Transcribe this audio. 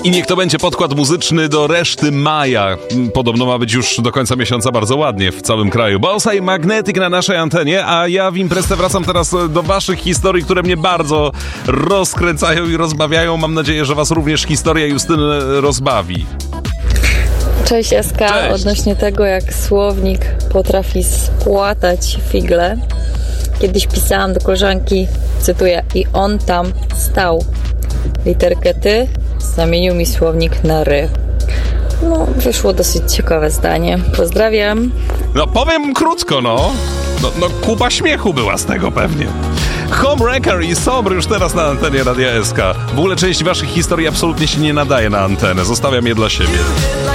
I niech to będzie podkład muzyczny do reszty maja. Podobno ma być już do końca miesiąca bardzo ładnie w całym kraju. Bossa i Magnetic na naszej antenie, a ja w imprezę wracam teraz do waszych historii, które mnie bardzo rozkręcają i rozbawiają. Mam nadzieję, że was również historia Justyny rozbawi. Cześć SK, Cześć. Odnośnie tego, jak słownik potrafi spłatać figle. Kiedyś pisałam do koleżanki, cytuję, i on tam stał. Literkę ty zamienił mi słownik na ry. No, wyszło dosyć ciekawe zdanie. Pozdrawiam. No powiem krótko, no kupa śmiechu była z tego pewnie. Homewrecker i Sobr już teraz na antenie Radia SK. W ogóle część waszych historii absolutnie się nie nadaje na antenę. Zostawiam je dla siebie.